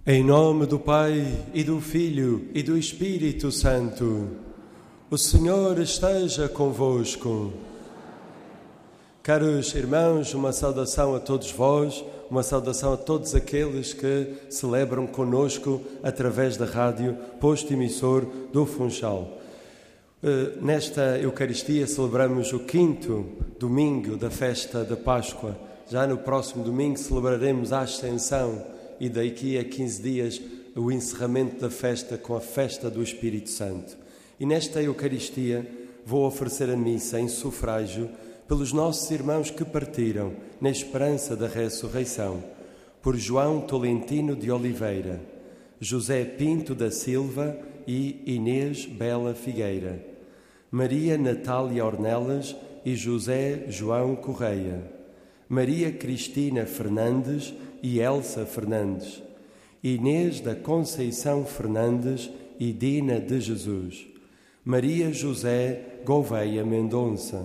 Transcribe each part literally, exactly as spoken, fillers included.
Em nome do Pai, e do Filho, e do Espírito Santo, o Senhor esteja convosco. Caros irmãos, uma saudação a todos vós, uma saudação a todos aqueles que celebram conosco através da rádio Posto Emissor do Funchal. Nesta Eucaristia celebramos o quinto domingo da festa da Páscoa. Já no próximo domingo celebraremos a Ascensão e daqui a quinze dias o encerramento da festa com a festa do Espírito Santo. E nesta Eucaristia vou oferecer a missa em sufrágio pelos nossos irmãos que partiram na esperança da ressurreição, por João Tolentino de Oliveira, José Pinto da Silva e Inês Bela Figueira, Maria Natália Ornelas e José João Correia, Maria Cristina Fernandes e Elsa Fernandes, Inês da Conceição Fernandes e Dina de Jesus, Maria José Gouveia Mendonça,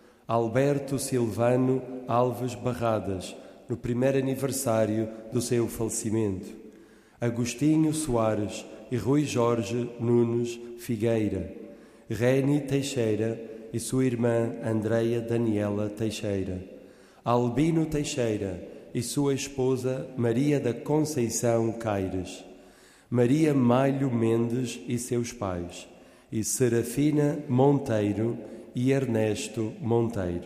Alberto Silvano Alves Barradas, no primeiro aniversário do seu falecimento, Agostinho Soares e Rui Jorge Nunes Figueira, Reni Teixeira e sua irmã Andreia Daniela Teixeira, Albino Teixeira e sua esposa Maria da Conceição Caires, Maria Malho Mendes e seus pais, e Serafina Monteiro e Ernesto Monteiro.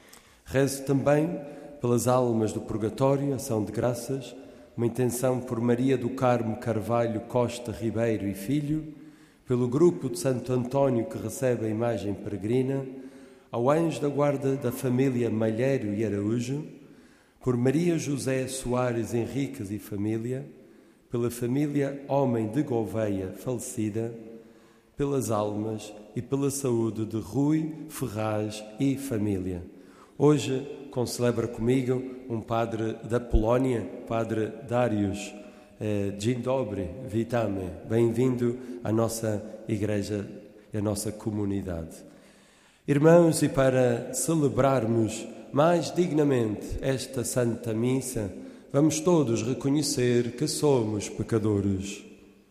Rezo também pelas almas do purgatório, ação de graças, uma intenção por Maria do Carmo Carvalho Costa Ribeiro e Filho, pelo grupo de Santo António que recebe a imagem peregrina, ao anjo da guarda da família Malheiro e Araújo, por Maria José Soares Henriques e família, pela família Homem de Gouveia falecida, pelas almas e pela saúde de Rui Ferraz e família. Hoje concelebra comigo um padre da Polónia, padre Dariusz. Eh, Dzień dobry, witamy. Bem-vindo à nossa igreja e à nossa comunidade. Irmãos, e para celebrarmos mais dignamente esta Santa Missa, vamos todos reconhecer que somos pecadores.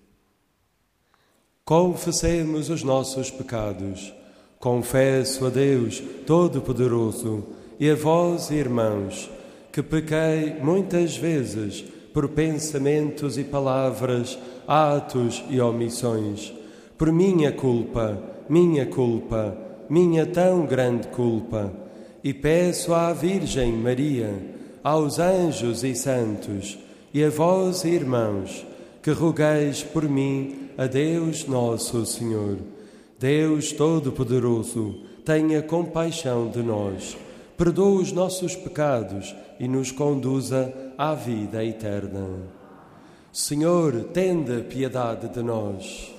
Confessemos os nossos pecados. Confesso a Deus Todo-Poderoso e a vós, irmãos, que pequei muitas vezes por pensamentos e palavras, atos e omissões, por minha culpa, minha culpa, minha tão grande culpa, e peço à Virgem Maria, aos anjos e santos, e a vós, irmãos, que rogueis por mim a Deus nosso Senhor. Deus Todo-Poderoso, tenha compaixão de nós, perdoa os nossos pecados e nos conduza à vida eterna. Senhor, tende piedade de nós.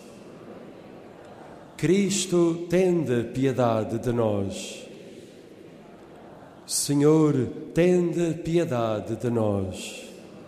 Cristo, tende piedade de nós. Senhor, tende piedade de nós.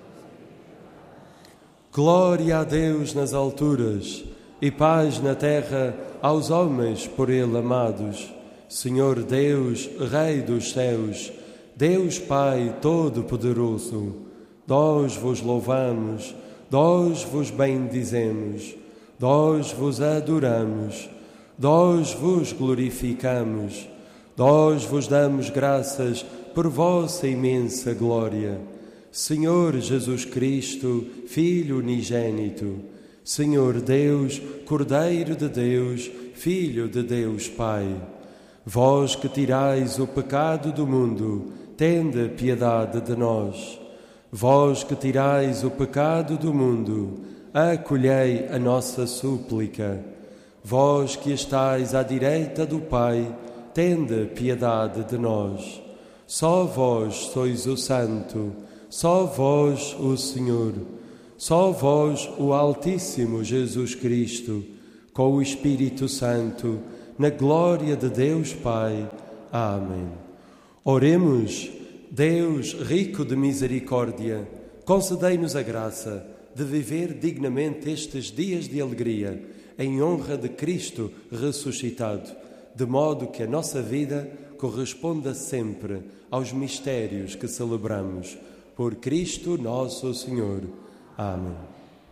Glória a Deus nas alturas e paz na terra aos homens por Ele amados. Senhor Deus, Rei dos céus, Deus Pai Todo-Poderoso, nós vos louvamos, nós vos bendizemos, nós vos adoramos, nós vos glorificamos, nós vos damos graças por vossa imensa glória. Senhor Jesus Cristo, Filho unigênito, Senhor Deus, Cordeiro de Deus, Filho de Deus Pai, vós que tirais o pecado do mundo, tende piedade de nós. Vós que tirais o pecado do mundo, acolhei a nossa súplica. Vós que estais à direita do Pai, tende piedade de nós. Só vós sois o Santo, só vós o Senhor, só vós o Altíssimo Jesus Cristo, com o Espírito Santo, na glória de Deus Pai. Amém. Oremos. Deus, rico de misericórdia, concedei-nos a graça de viver dignamente estes dias de alegria, em honra de Cristo ressuscitado, de modo que a nossa vida corresponda sempre aos mistérios que celebramos. Por Cristo nosso Senhor. Amém.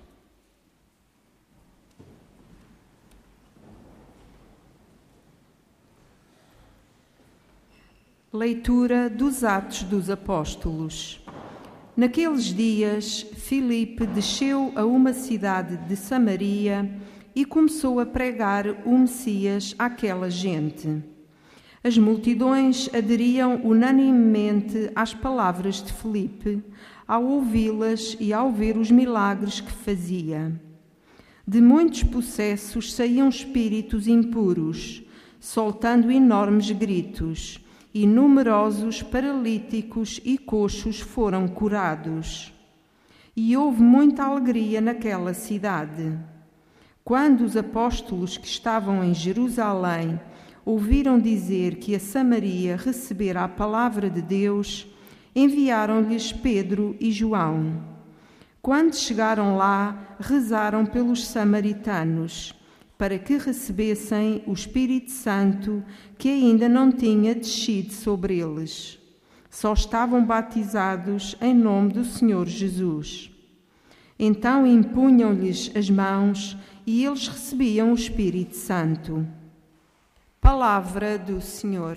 Leitura dos Atos dos Apóstolos. Naqueles dias, Filipe desceu a uma cidade de Samaria e começou a pregar o Messias àquela gente. As multidões aderiam unanimemente às palavras de Filipe, ao ouvi-las e ao ver os milagres que fazia. De muitos possessos saíam espíritos impuros, soltando enormes gritos, e numerosos paralíticos e coxos foram curados. E houve muita alegria naquela cidade. Quando os apóstolos que estavam em Jerusalém ouviram dizer que a Samaria recebera a palavra de Deus, enviaram-lhes Pedro e João. Quando chegaram lá, rezaram pelos samaritanos, para que recebessem o Espírito Santo, que ainda não tinha descido sobre eles. Só estavam batizados em nome do Senhor Jesus. Então impunham-lhes as mãos e eles recebiam o Espírito Santo. Palavra do Senhor.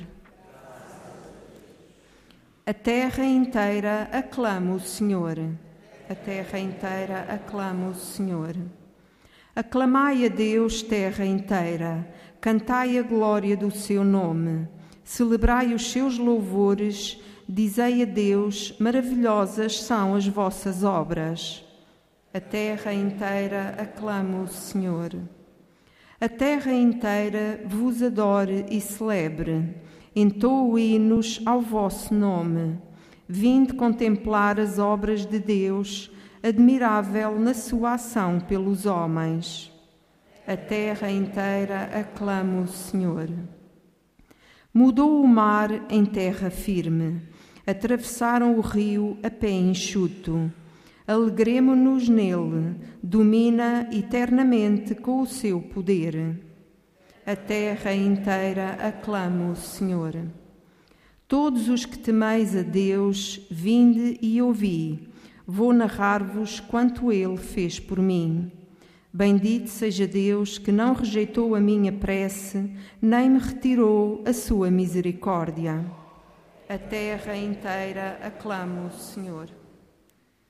A terra inteira aclama o Senhor. A terra inteira aclama o Senhor. Aclamai a Deus, terra inteira, cantai a glória do seu nome, celebrai os seus louvores, dizei a Deus, maravilhosas são as vossas obras. A terra inteira aclama o Senhor. A terra inteira vos adore e celebre, entoe hinos ao vosso nome. Vinde contemplar as obras de Deus, admirável na sua ação pelos homens. A terra inteira aclama o Senhor. Mudou o mar em terra firme, atravessaram o rio a pé enxuto. Alegremo-nos nele, domina eternamente com o seu poder. A terra inteira aclama o Senhor. Todos os que temeis a Deus, vinde e ouvi. Vou narrar-vos quanto ele fez por mim. Bendito seja Deus que não rejeitou a minha prece, nem me retirou a sua misericórdia. A terra inteira aclama o Senhor.